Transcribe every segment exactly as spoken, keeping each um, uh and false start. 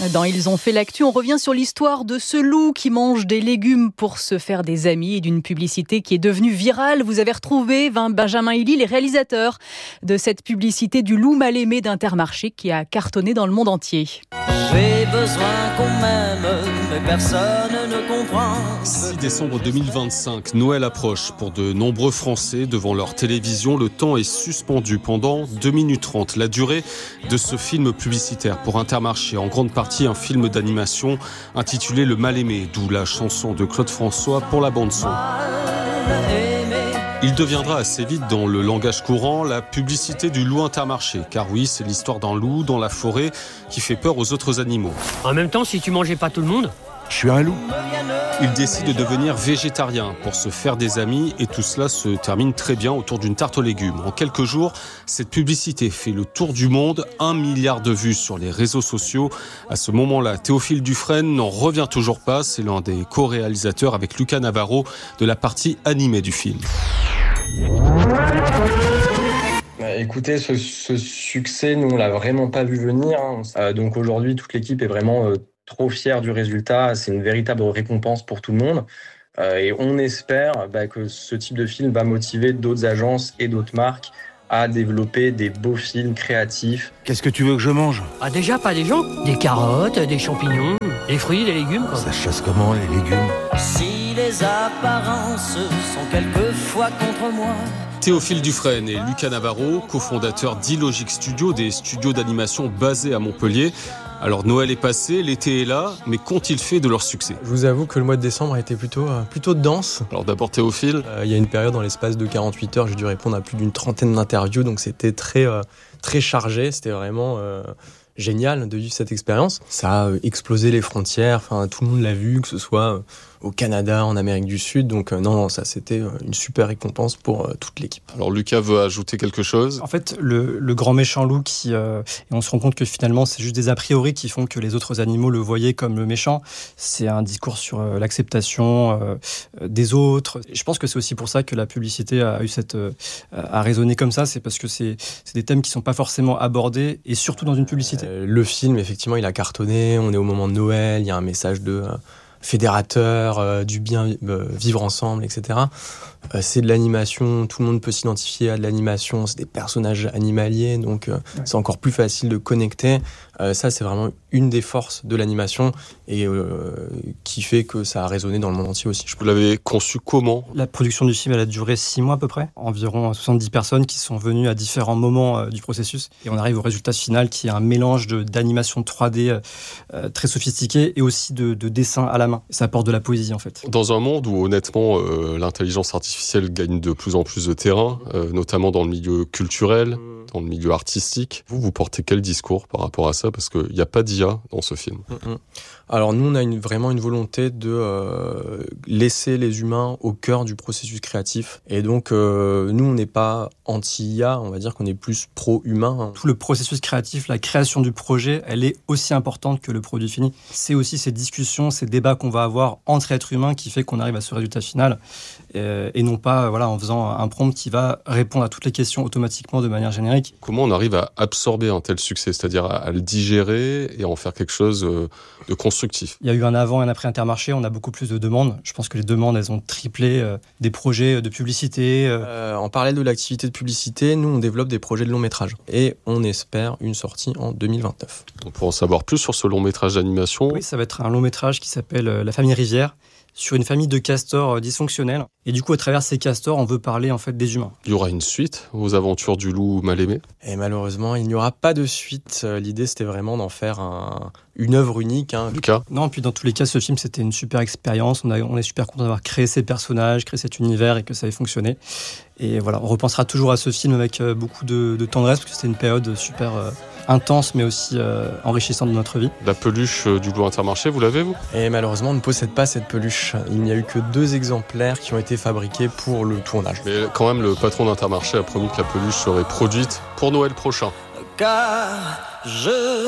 Dans Ils ont fait l'actu, on revient sur l'histoire de ce loup qui mange des légumes pour se faire des amis et d'une publicité qui est devenue virale. Vous avez retrouvé Benjamin Hilly, les réalisateurs de cette publicité du loup mal aimé d'Intermarché qui a cartonné dans le monde entier. J'ai besoin qu'on m'aime, mais personne ne comprend. six décembre deux mille vingt-cinq, Noël approche. Pour de nombreux Français, devant leur télévision, le temps est suspendu pendant deux minutes trente. La durée de ce film publicitaire pour Intermarché, en grande partie un film d'animation intitulé Le Mal-Aimé, d'où la chanson de Claude François pour la bande-son. Il deviendra assez vite dans le langage courant la publicité du loup Intermarché, car oui, c'est l'histoire d'un loup dans la forêt qui fait peur aux autres animaux. En même temps, si tu mangeais pas tout le monde, je suis un loup. Il décide de devenir végétarien pour se faire des amis et tout cela se termine très bien autour d'une tarte aux légumes. En quelques jours, cette publicité fait le tour du monde, un milliard de vues sur les réseaux sociaux. À ce moment-là, Théophile Dufresne n'en revient toujours pas. C'est l'un des co-réalisateurs avec Lucas Navarro de la partie animée du film. Écoutez, ce, ce succès, nous, on l'a vraiment pas vu venir. Hein. Euh, donc aujourd'hui, toute l'équipe est vraiment euh, trop fière du résultat. C'est une véritable récompense pour tout le monde. Euh, et on espère bah, que ce type de film va motiver d'autres agences et d'autres marques à développer des beaux films créatifs. Qu'est-ce que tu veux que je mange ? Ah déjà pas des gens, des carottes, des champignons, des fruits, des légumes. Quoi. Ça chasse comment les légumes ? Si les apparences sont quelquefois contre moi. Théophile Dufresne et Lucas Navarro, cofondateurs d'Illogic Studio, des studios d'animation basés à Montpellier. Alors Noël est passé, l'été est là, mais qu'ont-ils fait de leur succès ? Je vous avoue que le mois de décembre a été plutôt, euh, plutôt dense. Alors d'abord Théophile. Euh, il y a une période dans l'espace de quarante-huit heures, j'ai dû répondre à plus d'une trentaine d'interviews, donc c'était très, euh, très chargé, c'était vraiment euh, génial de vivre cette expérience. Ça a explosé les frontières, enfin tout le monde l'a vu, que ce soit au Canada, en Amérique du Sud, donc euh, non, non, ça c'était une super récompense pour euh, toute l'équipe. Alors Lucas veut ajouter quelque chose ? En fait, le, le grand méchant loup, qui, euh, et on se rend compte que finalement c'est juste des a priori qui font que les autres animaux le voyaient comme le méchant. C'est un discours sur euh, l'acceptation euh, des autres. Et je pense que c'est aussi pour ça que la publicité a eu cette, euh, a résonné comme ça, c'est parce que c'est, c'est des thèmes qui sont pas forcément abordés, et surtout dans une publicité. Euh, le film, effectivement, il a cartonné, on est au moment de Noël, il y a un message de... Euh, fédérateur, euh, du bien euh, vivre ensemble, et cetera. Euh, c'est de l'animation, tout le monde peut s'identifier à de l'animation, c'est des personnages animaliers, donc euh, ouais. c'est encore plus facile de connecter. Euh, ça, c'est vraiment une des forces de l'animation et euh, qui fait que ça a résonné dans le monde entier aussi. Vous l'avez conçu comment ? La production du film, elle a duré six mois à peu près. Environ soixante-dix personnes qui sont venues à différents moments euh, du processus. Et on arrive au résultat final qui est un mélange de, d'animation trois D euh, très sophistiqué et aussi de, de dessin à la main. Ça apporte de la poésie en fait. Dans un monde où honnêtement euh, l'intelligence artificielle gagne de plus en plus de terrain, euh, notamment dans le milieu culturel, dans le milieu artistique, vous, vous portez quel discours par rapport à ça ? Parce qu'il n'y a pas d'I A dans ce film. Mmh. Alors nous, on a une, vraiment une volonté de euh, laisser les humains au cœur du processus créatif. Et donc, euh, nous, on n'est pas anti-I A, on va dire qu'on est plus pro-humain. Hein. Tout le processus créatif, la création du projet, elle est aussi importante que le produit fini. C'est aussi ces discussions, ces débats qu'on va avoir entre êtres humains qui fait qu'on arrive à ce résultat final. Et, et non pas voilà, en faisant un prompt qui va répondre à toutes les questions automatiquement de manière générique. Comment on arrive à absorber un tel succès, c'est-à-dire à, à le digérer et à en faire quelque chose de constructif ? Il y a eu un avant et un après Intermarché, on a beaucoup plus de demandes. Je pense que les demandes, elles ont triplé, euh, des projets de publicité. Euh... Euh, en parallèle de l'activité de publicité, nous, on développe des projets de long métrage. Et on espère une sortie en deux mille vingt-neuf. Donc pour en savoir plus sur ce long métrage d'animation... Oui, ça va être un long métrage qui s'appelle La famille Rivière, sur une famille de castors dysfonctionnels. Et du coup, à travers ces castors, on veut parler en fait des humains. Il y aura une suite aux aventures du loup mal aimé ? Et malheureusement, il n'y aura pas de suite. L'idée, c'était vraiment d'en faire un, une œuvre unique. Hein. Lucas ? Non, puis dans tous les cas, ce film, c'était une super expérience. On, a, on est super content d'avoir créé ces personnages, créé cet univers et que ça ait fonctionné. Et voilà, on repensera toujours à ce film avec beaucoup de, de tendresse parce que c'était une période super euh, intense mais aussi euh, enrichissante de notre vie. La peluche du loup Intermarché, vous l'avez vous ? Et malheureusement, on ne possède pas cette peluche. Il n'y a eu que deux exemplaires qui ont été fabriqués pour le tournage. Mais quand même, le patron d'Intermarché a promis que la peluche serait produite pour Noël prochain. Car je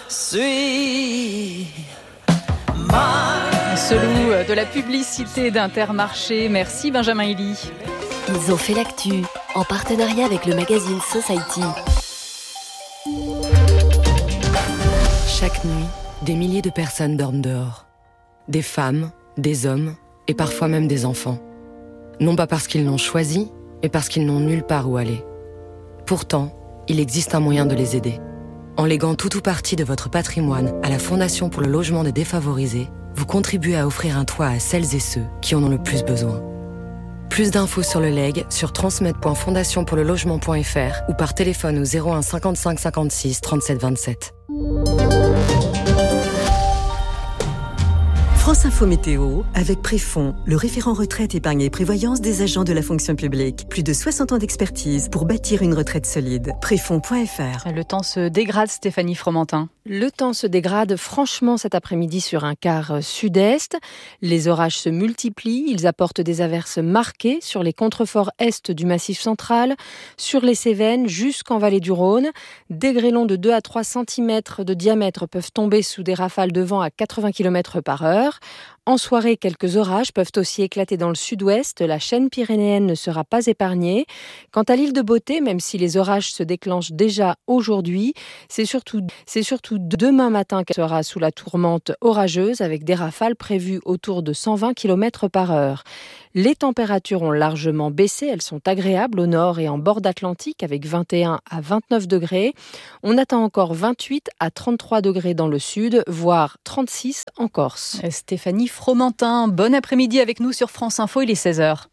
suis mal. Ce loup de la publicité d'Intermarché. Merci Benjamin Hilly. Ils ont fait l'actu en partenariat avec le magazine Society. Chaque nuit, Des milliers de personnes dorment dehors. Des femmes, des hommes et parfois même des enfants. Non pas parce qu'ils l'ont choisi, mais parce qu'ils n'ont nulle part où aller. Pourtant, il existe un moyen de les aider. En léguant tout ou partie de votre patrimoine à la Fondation pour le logement des défavorisés, vous contribuez à offrir un toit à celles et ceux qui en ont le plus besoin. Plus d'infos sur le legs sur transmed point fondation pour le logement point f r ou par téléphone au zéro un cinquante-cinq cinquante-six trente-sept vingt-sept. France Info Météo avec Préfond, le référent retraite, épargne et prévoyance des agents de la fonction publique. Plus de soixante ans d'expertise pour bâtir une retraite solide. Préfond point f r. Le temps se dégrade, Stéphanie Fromentin. Le temps se dégrade franchement cet après-midi sur un quart sud-est. Les orages se multiplient, ils apportent des averses marquées sur les contreforts est du Massif central, sur les Cévennes jusqu'en vallée du Rhône. Des grêlons de deux à trois centimètres de diamètre peuvent tomber sous des rafales de vent à quatre-vingts kilomètres par heure. En soirée, quelques orages peuvent aussi éclater dans le sud-ouest. La chaîne pyrénéenne ne sera pas épargnée. Quant à l'île de Beauté, même si les orages se déclenchent déjà aujourd'hui, c'est surtout, c'est surtout demain matin qu'elle sera sous la tourmente orageuse avec des rafales prévues autour de cent vingt kilomètres par heure. Les températures ont largement baissé, elles sont agréables au nord et en bord d'Atlantique avec vingt et un à vingt-neuf degrés. On attend encore vingt-huit à trente-trois degrés dans le sud, voire trente-six en Corse. Stéphanie Fromentin, bon après-midi avec nous sur France Info, il est seize heures.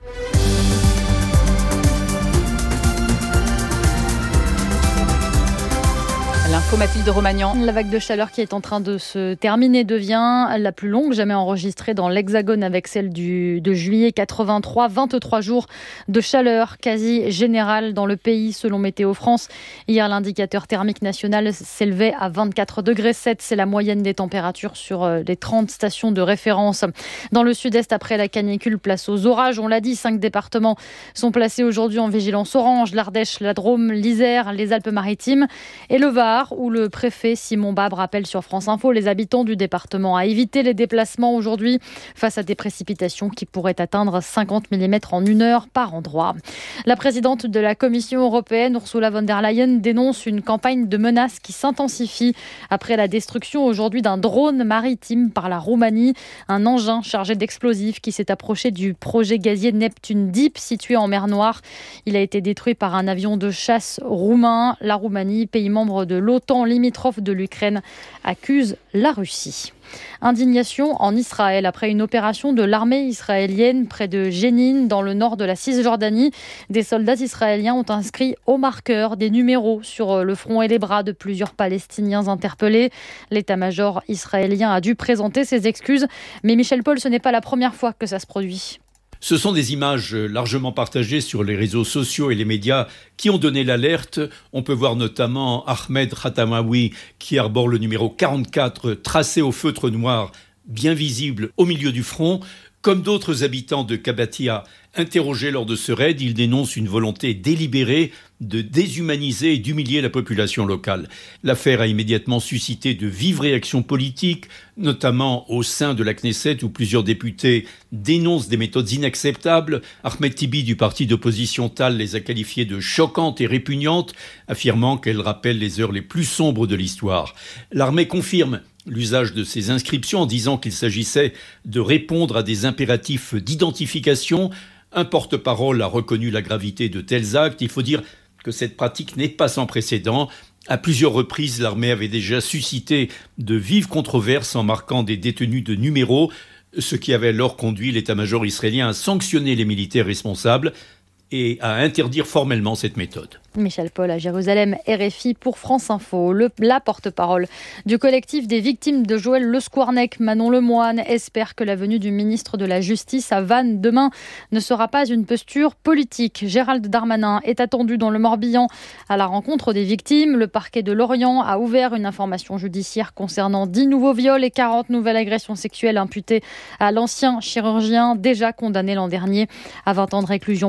L'info Mathilde Romagnan. La vague de chaleur qui est en train de se terminer devient la plus longue jamais enregistrée dans l'Hexagone avec celle du, de juillet quatre-vingt-trois. vingt-trois jours de chaleur quasi générale dans le pays selon Météo France. Hier, l'indicateur thermique national s'élevait à vingt-quatre degrés sept. C'est la moyenne des températures sur les trente stations de référence. Dans le sud-est, après la canicule, place aux orages. On l'a dit, cinq départements sont placés aujourd'hui en vigilance orange. L'Ardèche, la Drôme, l'Isère, les Alpes-Maritimes et le Var, où le préfet Simon Bab rappelle sur France Info les habitants du département à éviter les déplacements aujourd'hui face à des précipitations qui pourraient atteindre cinquante millimètres en une heure par endroit. La présidente de la Commission européenne, Ursula von der Leyen, dénonce une campagne de menaces qui s'intensifie après la destruction aujourd'hui d'un drone maritime par la Roumanie, un engin chargé d'explosifs qui s'est approché du projet gazier Neptune Deep situé en mer Noire. Il a été détruit par un avion de chasse roumain. La Roumanie, pays membre de l'OTAN limitrophe de l'Ukraine, accuse la Russie. Indignation en Israël après une opération de l'armée israélienne près de Jénine dans le nord de la Cisjordanie. Des soldats israéliens ont inscrit au marqueur des numéros sur le front et les bras de plusieurs Palestiniens interpellés. L'état-major israélien a dû présenter ses excuses. Mais Michel Paul, ce n'est pas la première fois que ça se produit. Ce sont des images largement partagées sur les réseaux sociaux et les médias qui ont donné l'alerte. On peut voir notamment Ahmed Khatamaoui qui arbore le numéro quarante-quatre tracé au feutre noir, bien visible au milieu du front. Comme d'autres habitants de Kabatia interrogés lors de ce raid, ils dénoncent une volonté délibérée de déshumaniser et d'humilier la population locale. L'affaire a immédiatement suscité de vives réactions politiques, notamment au sein de la Knesset où plusieurs députés dénoncent des méthodes inacceptables. Ahmed Tibi du parti d'opposition Tal les a qualifiées de choquantes et répugnantes, affirmant qu'elles rappellent les heures les plus sombres de l'histoire. L'armée confirme l'usage de ces inscriptions en disant qu'il s'agissait de répondre à des impératifs d'identification. Un porte-parole a reconnu la gravité de tels actes. Il faut dire que cette pratique n'est pas sans précédent. À plusieurs reprises, l'armée avait déjà suscité de vives controverses en marquant des détenus de numéros, ce qui avait alors conduit l'état-major israélien à sanctionner les militaires responsables et à interdire formellement cette méthode. Michel Paul à Jérusalem, R F I pour France Info. Le, la porte-parole du collectif des victimes de Joël Le Squarnec, Manon Lemoine, espère que la venue du ministre de la Justice à Vannes demain ne sera pas une posture politique. Gérald Darmanin est attendu dans le Morbihan à la rencontre des victimes. Le parquet de Lorient a ouvert une information judiciaire concernant dix nouveaux viols et quarante nouvelles agressions sexuelles imputées à l'ancien chirurgien déjà condamné l'an dernier à vingt ans de réclusion pour près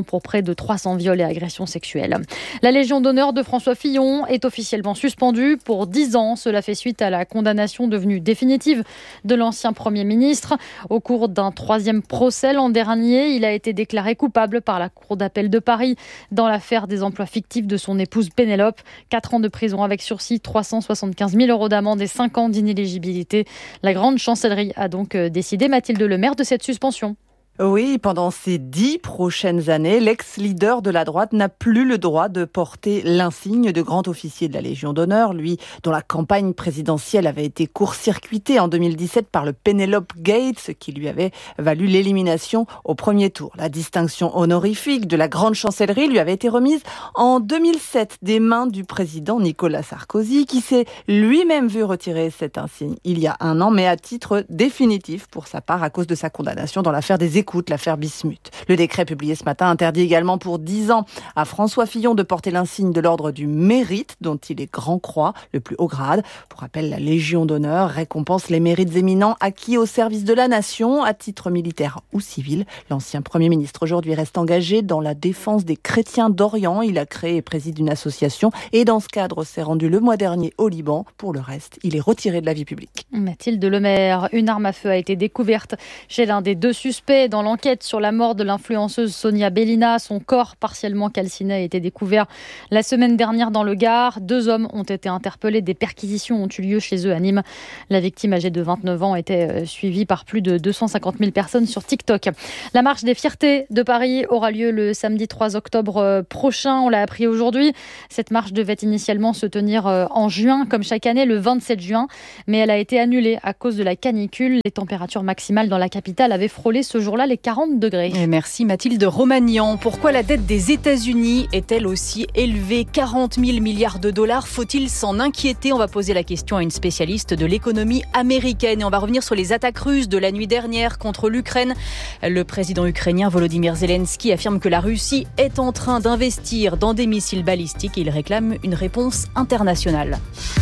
de trois cents viols et agressions sexuelles. La Légion d'honneur de François Fillon est officiellement suspendue pour dix ans. Cela fait suite à la condamnation devenue définitive de l'ancien Premier ministre. Au cours d'un troisième procès l'an dernier, il a été déclaré coupable par la Cour d'appel de Paris dans l'affaire des emplois fictifs de son épouse Pénélope. Quatre ans de prison avec sursis, trois cent soixante-quinze mille euros d'amende et cinq ans d'inéligibilité. La grande chancellerie a donc décidé, Mathilde Lemaire, de cette suspension. Oui, pendant ces dix prochaines années, l'ex-leader de la droite n'a plus le droit de porter l'insigne de grand officier de la Légion d'honneur, lui dont la campagne présidentielle avait été court-circuitée en deux mille dix-sept par le Penelope Gate, ce qui lui avait valu l'élimination au premier tour. La distinction honorifique de la grande chancellerie lui avait été remise en deux mille sept des mains du président Nicolas Sarkozy, qui s'est lui-même vu retirer cet insigne il y a un an, mais à titre définitif pour sa part à cause de sa condamnation dans l'affaire des écoute l'affaire Bismuth. Le décret publié ce matin interdit également pour dix ans à François Fillon de porter l'insigne de l'ordre du mérite, dont il est grand croix, le plus haut grade. Pour rappel, la Légion d'honneur récompense les mérites éminents acquis au service de la nation, à titre militaire ou civil. L'ancien Premier ministre aujourd'hui reste engagé dans la défense des chrétiens d'Orient. Il a créé et préside une association et dans ce cadre s'est rendu le mois dernier au Liban. Pour le reste, il est retiré de la vie publique. Mathilde Lemaire, une arme à feu a été découverte chez l'un des deux suspects dans l'enquête sur la mort de l'influenceuse Sonia Bellina. Son corps partiellement calciné a été découvert la semaine dernière dans le Gard. Deux hommes ont été interpellés. Des perquisitions ont eu lieu chez eux à Nîmes. La victime, âgée de vingt-neuf ans, était suivie par plus de deux cent cinquante mille personnes sur TikTok. La marche des fiertés de Paris aura lieu le samedi trois octobre prochain. On l'a appris aujourd'hui. Cette marche devait initialement se tenir en juin, comme chaque année, le vingt-sept juin. Mais elle a été annulée à cause de la canicule. Les températures maximales dans la capitale avaient frôlé ce jour-là les quarante degrés. Et merci Mathilde Romagnan. Pourquoi la dette des États-Unis est-elle aussi élevée ? quarante mille milliards de dollars, faut-il s'en inquiéter ? On va poser la question à une spécialiste de l'économie américaine et on va revenir sur les attaques russes de la nuit dernière contre l'Ukraine. Le président ukrainien Volodymyr Zelensky affirme que la Russie est en train d'investir dans des missiles balistiques et il réclame une réponse internationale.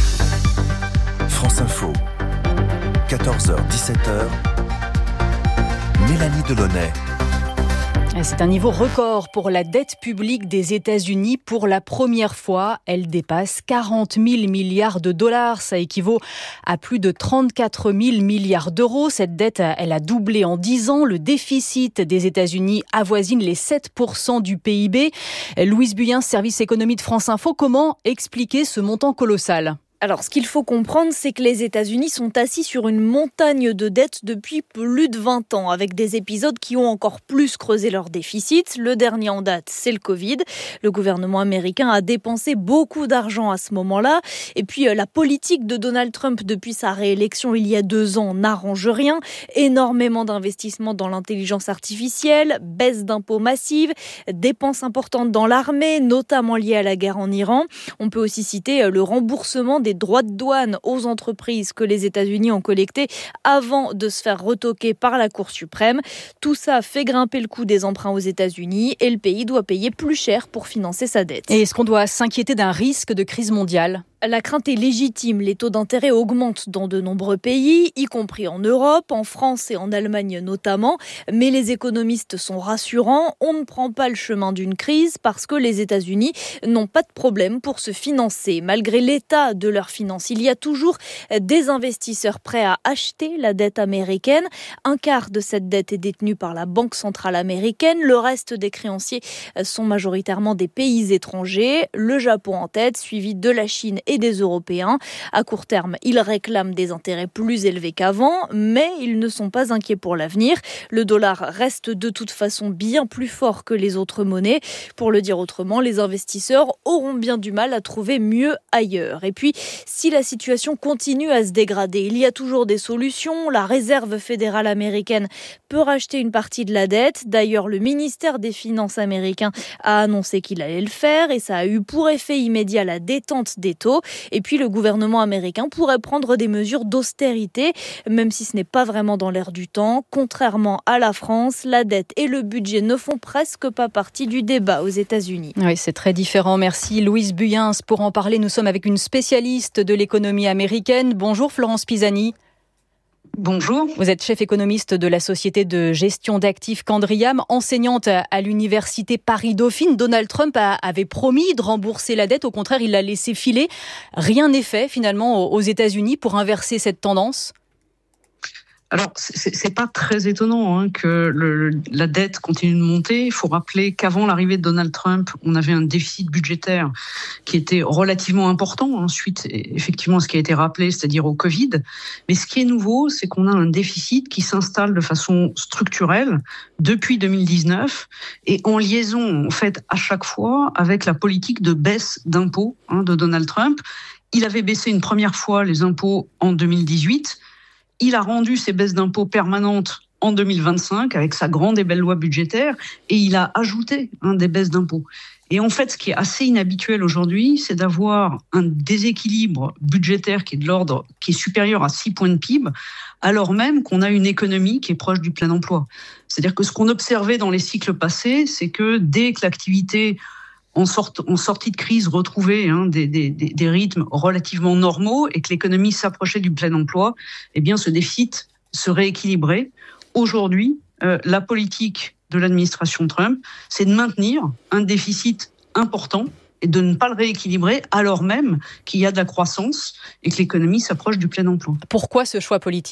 France Info, quatorze heures dix-sept heures. Mélanie Delaunay. C'est un niveau record pour la dette publique des États-Unis. Pour la première fois, elle dépasse quarante mille milliards de dollars. Ça équivaut à plus de trente-quatre mille milliards d'euros. Cette dette, elle a doublé en dix ans. Le déficit des États-Unis avoisine les sept pour cent du P I B. Louise Buyen, service économie de France Info. Comment expliquer ce montant colossal ? Alors, ce qu'il faut comprendre, c'est que les États-Unis sont assis sur une montagne de dettes depuis plus de vingt ans, avec des épisodes qui ont encore plus creusé leur déficit. Le dernier en date, c'est le Covid. Le gouvernement américain a dépensé beaucoup d'argent à ce moment-là. Et puis, la politique de Donald Trump depuis sa réélection il y a deux ans n'arrange rien. Énormément d'investissements dans l'intelligence artificielle, baisse d'impôts massive, dépenses importantes dans l'armée, notamment liées à la guerre en Iran. On peut aussi citer le remboursement des droits de douane aux entreprises que les États-Unis ont collectés avant de se faire retoquer par la Cour suprême. Tout ça fait grimper le coût des emprunts aux États-Unis et le pays doit payer plus cher pour financer sa dette. Et est-ce qu'on doit s'inquiéter d'un risque de crise mondiale ? La crainte est légitime. Les taux d'intérêt augmentent dans de nombreux pays, y compris en Europe, en France et en Allemagne notamment. Mais les économistes sont rassurants. On ne prend pas le chemin d'une crise parce que les États-Unis n'ont pas de problème pour se financer. Malgré l'état de leurs finances, il y a toujours des investisseurs prêts à acheter la dette américaine. Un quart de cette dette est détenue par la Banque centrale américaine. Le reste des créanciers sont majoritairement des pays étrangers. Le Japon en tête, suivi de la Chine et des Européens. À court terme, ils réclament des intérêts plus élevés qu'avant, mais ils ne sont pas inquiets pour l'avenir. Le dollar reste de toute façon bien plus fort que les autres monnaies. Pour le dire autrement, les investisseurs auront bien du mal à trouver mieux ailleurs. Et puis, si la situation continue à se dégrader, il y a toujours des solutions. La Réserve fédérale américaine peut racheter une partie de la dette. D'ailleurs, le ministère des Finances américain a annoncé qu'il allait le faire et ça a eu pour effet immédiat la détente des taux. Et puis le gouvernement américain pourrait prendre des mesures d'austérité, même si ce n'est pas vraiment dans l'air du temps. Contrairement à la France, la dette et le budget ne font presque pas partie du débat aux États-Unis. Oui, c'est très différent. Merci Louise Buyens. Pour en parler, nous sommes avec une spécialiste de l'économie américaine. Bonjour Florence Pisani. Bonjour. Vous êtes chef économiste de la société de gestion d'actifs Candriam, enseignante à l'université Paris-Dauphine. Donald Trump a, avait promis de rembourser la dette. Au contraire, il l'a laissé filer. Rien n'est fait finalement aux États-Unis pour inverser cette tendance. Alors, c'est, c'est pas très étonnant hein, que le, la dette continue de monter. Il faut rappeler qu'avant l'arrivée de Donald Trump, on avait un déficit budgétaire qui était relativement important, ensuite, effectivement, ce qui a été rappelé, c'est-à-dire au Covid. Mais ce qui est nouveau, c'est qu'on a un déficit qui s'installe de façon structurelle depuis deux mille dix-neuf et en liaison, en fait, à chaque fois avec la politique de baisse d'impôts hein, de Donald Trump. Il avait baissé une première fois les impôts en deux mille dix-huit. Il a rendu ces baisses d'impôts permanentes en deux mille vingt-cinq avec sa grande et belle loi budgétaire et il a ajouté hein, des baisses d'impôts. Et en fait, ce qui est assez inhabituel aujourd'hui, c'est d'avoir un déséquilibre budgétaire qui est de l'ordre, qui est supérieur à six points de P I B, alors même qu'on a une économie qui est proche du plein emploi. C'est-à-dire que ce qu'on observait dans les cycles passés, c'est que dès que l'activité en, sorte, en sortie de crise retrouvait hein, des, des, des rythmes relativement normaux et que l'économie s'approchait du plein emploi, eh bien ce déficit se rééquilibrait. Aujourd'hui, euh, la politique de l'administration Trump, c'est de maintenir un déficit important et de ne pas le rééquilibrer alors même qu'il y a de la croissance et que l'économie s'approche du plein emploi. Pourquoi ce choix politique ?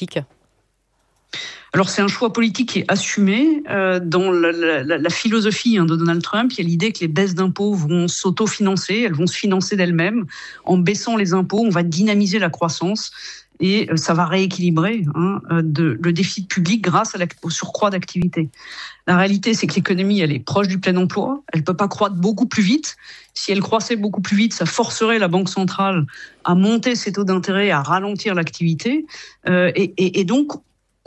Alors c'est un choix politique qui est assumé euh, dans la, la, la philosophie hein, de Donald Trump. Il y a l'idée que les baisses d'impôts vont s'auto-financer, elles vont se financer d'elles-mêmes. En baissant les impôts, on va dynamiser la croissance et euh, ça va rééquilibrer hein, de, le déficit public grâce à la, au surcroît d'activité. La réalité, c'est que l'économie, elle est proche du plein emploi. Elle ne peut pas croître beaucoup plus vite. Si elle croissait beaucoup plus vite, ça forcerait la Banque centrale à monter ses taux d'intérêt, à ralentir l'activité. Euh, et, et, et donc,